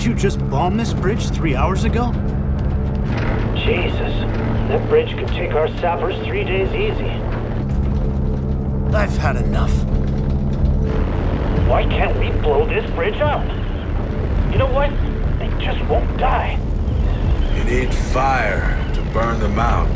you just bomb this bridge 3 hours ago? Jesus, that bridge could take our sappers 3 days easy. I've had enough. Why can't we blow this bridge up? You know what? They just won't die. You need fire to burn them out.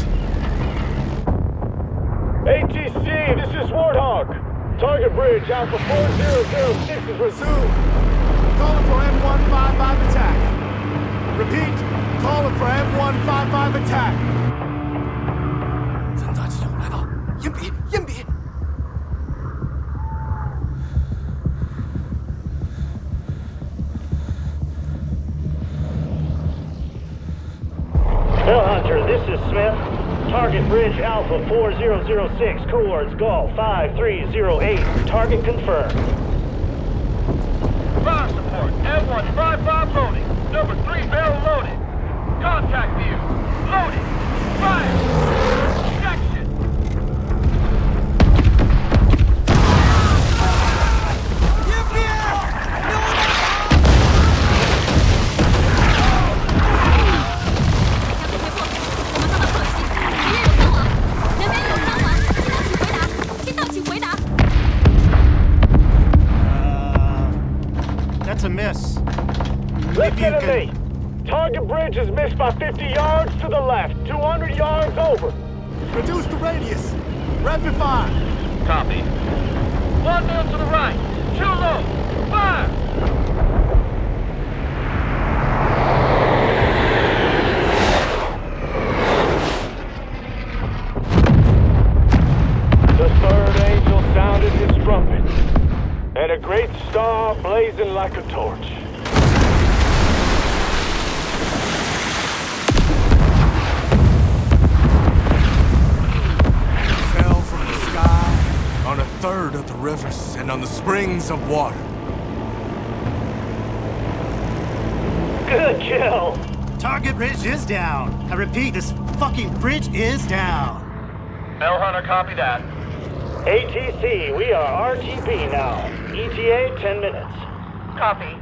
ATC, this is Warthog. Target bridge, Alpha 4006 is resumed. Calling for M155 attack. Repeat, calling for M155 attack. 三大机长来了，硬比，硬比。 Hunter, this is Smith. Target bridge Alpha 4006, coordinates Golf 5308. Target confirmed. Fire support, M155 loading. Number 3 barrel loaded. Contact view. Loaded. Fire. Projection. That's a miss. Maybe you Lieutenant can... Lee, target bridge is missed by 50 yards to the left, 200 yards over. Reduce the radius. Rapid fire. Copy. 1 mil to the right. Too low. Fire. The third angel sounded his trumpet, and a great star blazing like a torch. Fell from the sky on a third of the rivers and on the springs of water. Good kill. Target bridge is down. I repeat, this fucking bridge is down. L Hunter, copy that. ATC, we are RTP now. ETA 10 minutes. Copy.